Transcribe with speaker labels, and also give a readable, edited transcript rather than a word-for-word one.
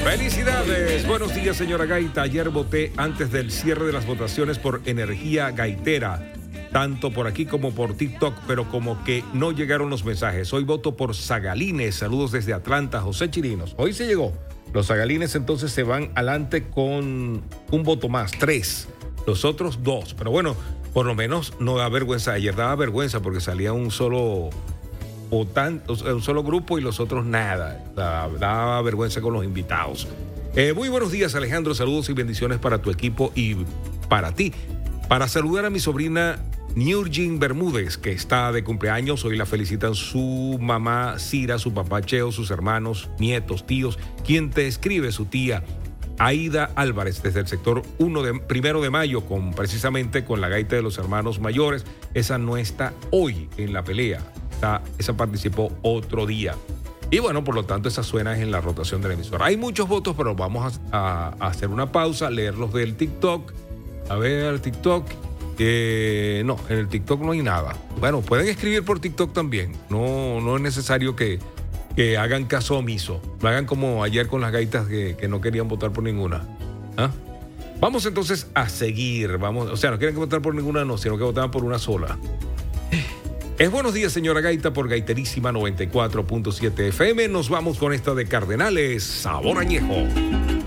Speaker 1: Felicidades. Buenos días, señora Gaita. Ayer voté antes del cierre de las votaciones por Energía Gaitera, tanto por aquí como por TikTok, pero como que no llegaron los mensajes. Hoy voto por Zagalines. Saludos desde Atlanta, José Chirinos. Hoy se llegó. Los Zagalines entonces se van adelante con un voto más, 3. Los otros 2. Pero bueno, por lo menos no da vergüenza. Ayer daba vergüenza porque salía un solo un solo grupo y los otros nada. Daba vergüenza con los invitados. Muy buenos días, Alejandro. Saludos y bendiciones para tu equipo y para ti. Para saludar a mi sobrina Nurgin Bermúdez, que está de cumpleaños. Hoy la felicitan su mamá Cira, su papá Cheo, sus hermanos, nietos, tíos. Quien te escribe, su tía Aida Álvarez, desde el sector 1 de mayo, precisamente con la gaita de los hermanos mayores. Esa no está hoy en la pelea. Esa participó otro día. Y bueno, por lo tanto, esa suena en la rotación de la emisora. Hay muchos votos, pero vamos a hacer una pausa, leerlos del TikTok. A ver, TikTok. No, en el TikTok no hay nada. Bueno, pueden escribir por TikTok también. No es necesario que hagan caso omiso. No hagan como ayer con las gaitas que no querían votar por ninguna. ¿Ah? Vamos entonces a seguir. No quieren que votar por ninguna, no, sino que votaban por una sola. Es buenos días, señora Gaita, por Gaiterísima 94.7 FM. Nos vamos con esta de Cardenales, Sabor Añejo.